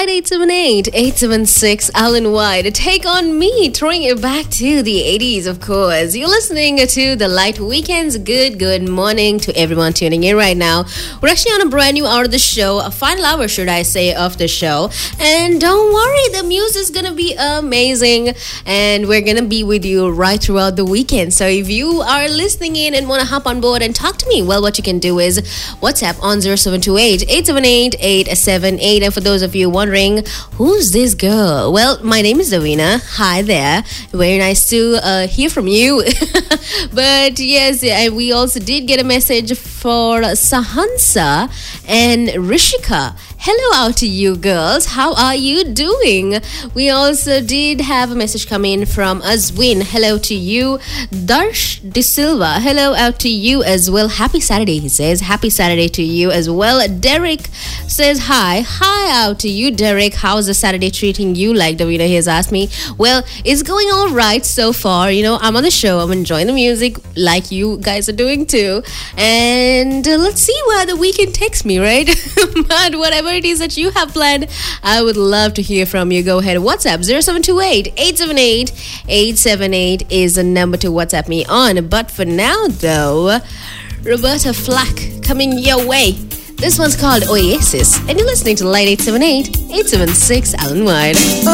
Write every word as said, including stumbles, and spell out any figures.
Light eight seven eight, eight seven six, Alan White. Take on me, throwing it back to the eighties, of course. You're listening to the Light Weekends. Good, good morning to everyone tuning in right now. We're actually on a brand new hour of the show, a final hour, should I say, of the show. And don't worry, the music's gonna be amazing. And we're gonna be with you right throughout the weekend. So if you are listening in and wanna hop on board and talk to me, well, what you can do is WhatsApp on zero seven two eight, eight seven eight, eight seven eight. And for those of you wondering, who's this girl? Well, my name is Davina. Hi there. Very nice to uh, hear from you. But yes, we also did get a message for Sahansa and Rishika. Hello out to you girls. How are you doing? We also did have a message come in from Azwin. Hello to you. Darsh De Silva. Hello out to you as well. Happy Saturday, he says. Happy Saturday to you as well. Derek says hi. Hi out to you, Derek. How's the Saturday treating you? Like Davina has asked me. Well, it's going all right so far. You know, I'm on the show. I'm enjoying the music like you guys are doing too. And uh, let's see where the weekend takes me, right? But whatever it is that you have planned, I would love to hear from you. Go ahead. WhatsApp zero seven two eight, eight seven eight, eight seven eight is the number to WhatsApp me on. But for now, though, Roberta Flack coming your way. This one's called Oasis, and you're listening to Light eight seven eight, eight seven six Alan White.